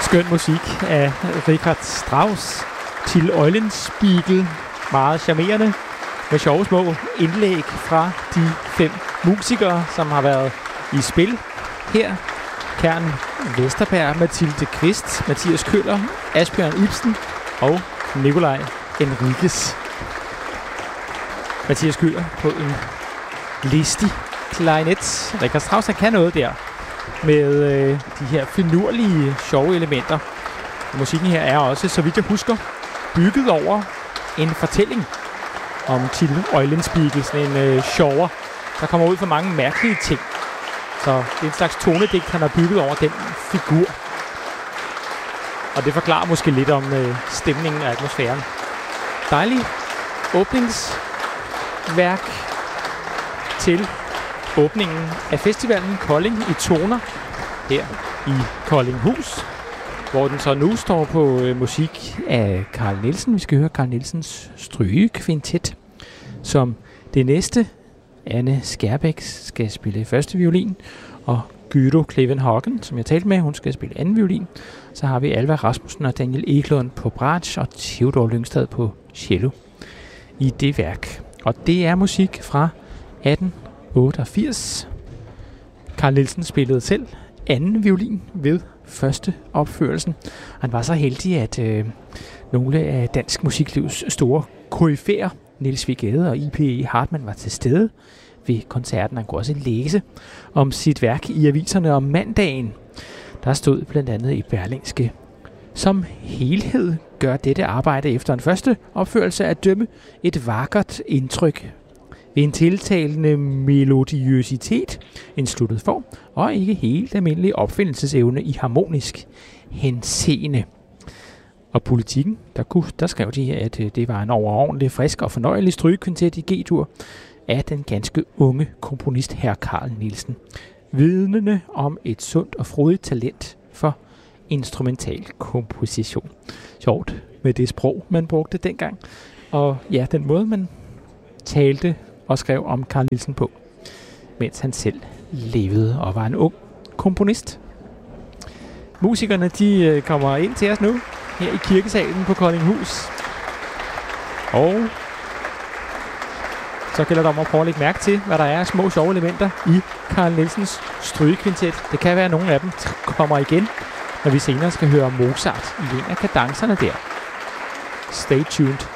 Skøn musik af Richard Strauss til Eulenspiegel. Meget charmerende med sjove små indlæg fra de 5 musikere, som har været i spil her. Kern Vesterberg, Mathilde Kvist, Mathias Køller, Asbjørn Ibsen og Nikolaj Enriquez. Mathias Køller på en listig klarinet. Richard Strauss, han kan noget der med de her finurlige, sjove elementer. Og musikken her er også, så vidt jeg husker, bygget over en fortælling om Till Eulenspiegel, sådan en sjovere, der kommer ud for mange mærkelige ting. Så det er en slags tonedigt, han har bygget over den figur. Og det forklarer måske lidt om stemningen og atmosfæren. Dejlig åbningsværk til åbningen af festivalen Kolding i Toner her i Koldinghus, hvor den så nu står på musik af Carl Nielsen. Vi skal høre Carl Nielsens strygekvintet. Som det næste, Anne Skærbæk skal spille første violin, og Gyro Klevenhagen, som jeg talte med, hun skal spille anden violin. Så har vi Alva Rasmussen og Daniel Eklund på bratsch og Theodor Lyngstad på cello i det værk. Og det er musik fra 1888. Carl Nielsen spillede selv anden violin ved første opførelsen. Han var så heldig, at nogle af dansk musiklivs store koryfæer, Niels W. Gade og I.P.E. Hartmann, var til stede ved koncerten. Han kunne også læse om sit værk i aviserne om mandagen. Der stod blandt andet i Berlingske: som helhed gør dette arbejde efter en første opførelse at dømme et vakkert indtryk ved en tiltalende melodiøsitet, en sluttet form og ikke helt almindelig opfindelsesevne i harmonisk henseende. Og Politikken, der skrev de, at det var en overordentlig frisk og fornøjelig strygekvintet i G-dur af den ganske unge komponist hr. Carl Nielsen, vidnende om et sundt og frodigt talent for instrumental komposition. Sjovt med det sprog, man brugte dengang, og ja, den måde, man talte og skrev om Carl Nielsen på, mens han selv levede og var en ung komponist. Musikerne, de kommer ind til os nu, her i kirkesalen på Koldinghus. Og så gælder det om at prøve at lægge mærke til, hvad der er af små sjove elementer i Carl Nielsens strygekvintet. Det kan være, at nogle af dem kommer igen, når vi senere skal høre Mozart i en af kadencerne der. Stay tuned.